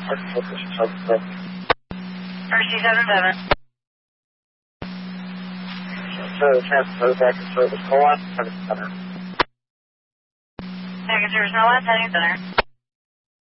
Mercy 77. Transfer back to service. Go on. Back in service, no one, heading center.